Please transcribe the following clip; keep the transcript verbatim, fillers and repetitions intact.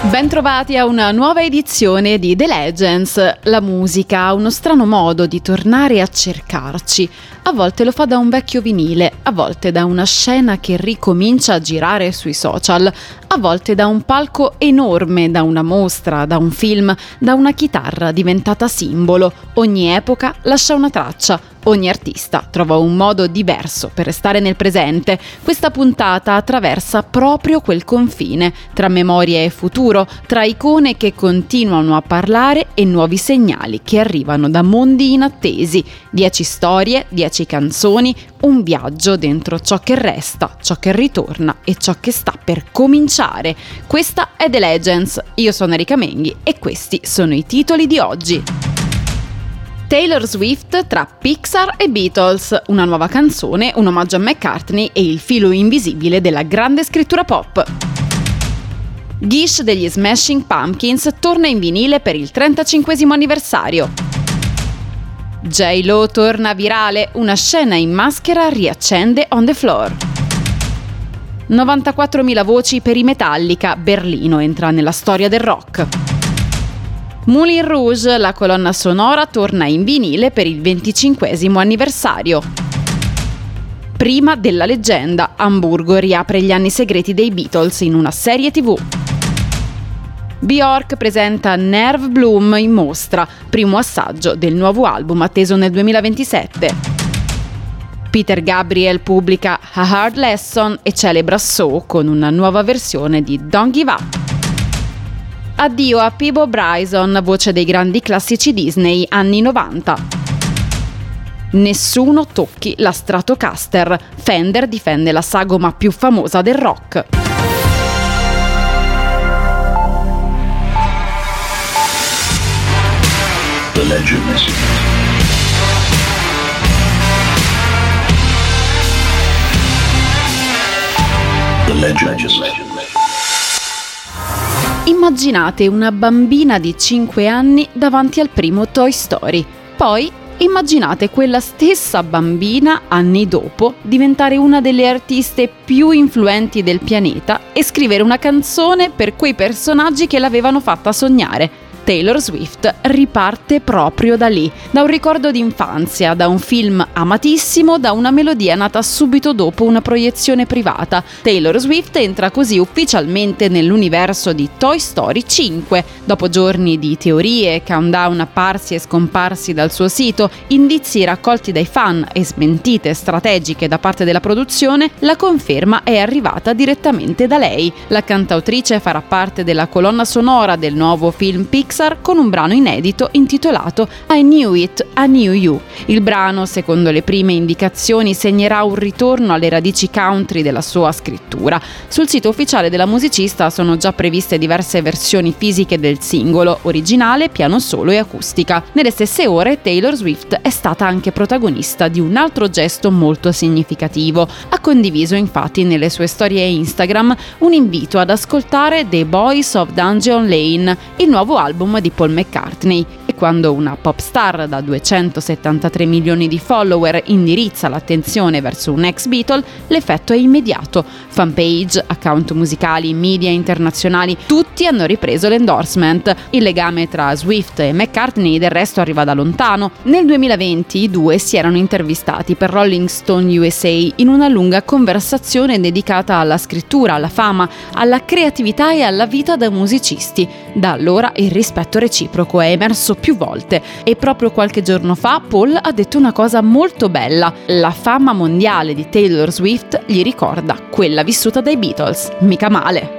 Bentrovati a una nuova edizione di The Legends. La musica ha uno strano modo di tornare a cercarci. A volte lo fa da un vecchio vinile, a volte da una scena che ricomincia a girare sui social, a volte da un palco enorme, da una mostra, da un film, da una chitarra diventata simbolo. Ogni epoca lascia una traccia. Ogni artista trova un modo diverso per restare nel presente. Questa puntata attraversa proprio quel confine tra memoria e futuro, tra icone che continuano a parlare e nuovi segnali che arrivano da mondi inattesi. Dieci storie, dieci canzoni, un viaggio dentro ciò che resta, ciò che ritorna e ciò che sta per cominciare. Questa è The Legends. Io sono Erika Menghi e questi sono i titoli di oggi. Taylor Swift tra Pixar e Beatles, una nuova canzone, un omaggio a McCartney e il filo invisibile della grande scrittura pop. Gish degli Smashing Pumpkins torna in vinile per il trentacinquesimo anniversario. J-Lo torna virale, una scena in maschera riaccende On the Floor. novantaquattromila voci per i Metallica, Berlino entra nella storia del rock. Moulin Rouge, la colonna sonora, torna in vinile per il venticinquesimo anniversario. Prima della leggenda, Amburgo riapre gli anni segreti dei Beatles in una serie tivù. Bjork presenta Nerve Bloom in mostra, primo assaggio del nuovo album atteso nel duemilaventisette. Peter Gabriel pubblica A Hard Lesson e celebra So con una nuova versione di Don't Give Up. Addio a Peabo Bryson, voce dei grandi classici Disney anni novanta. Nessuno tocchi la Stratocaster. Fender difende la sagoma più famosa del rock. The Legends. The Legends. Immaginate una bambina di cinque anni davanti al primo Toy Story. Poi immaginate quella stessa bambina, anni dopo, diventare una delle artiste più influenti del pianeta e scrivere una canzone per quei personaggi che l'avevano fatta sognare. Taylor Swift riparte proprio da lì, da un ricordo d'infanzia, da un film amatissimo, da una melodia nata subito dopo una proiezione privata. Taylor Swift entra così ufficialmente nell'universo di Toy Story cinque. Dopo giorni di teorie, countdown apparsi e scomparsi dal suo sito, indizi raccolti dai fan e smentite strategiche da parte della produzione, la conferma è arrivata direttamente da lei. La cantautrice farà parte della colonna sonora del nuovo film Pixar con un brano inedito intitolato I Knew It, I Knew You. Il brano, secondo le prime indicazioni, segnerà un ritorno alle radici country della sua scrittura. Sul sito ufficiale della musicista sono già previste diverse versioni fisiche del singolo, originale, piano solo e acustica. Nelle stesse ore Taylor Swift è stata anche protagonista di un altro gesto molto significativo. Ha condiviso infatti nelle sue storie Instagram un invito ad ascoltare The Boys of Dungeon Lane, il nuovo album di Paul McCartney. E quando una pop star da duecentosettantatré milioni di follower indirizza l'attenzione verso un ex Beatle, l'effetto è immediato. Fanpage, account musicali, media internazionali, tutti hanno ripreso l'endorsement. Il legame tra Swift e McCartney del resto arriva da lontano. Nel duemilaventi i due si erano intervistati per Rolling Stone U S A in una lunga conversazione dedicata alla scrittura, alla fama, alla creatività e alla vita da musicisti. Da allora il rispetto reciproco è emerso più volte e proprio qualche giorno fa Paul ha detto una cosa molto bella: la fama mondiale di Taylor Swift gli ricorda quella vissuta dai Beatles. Mica male.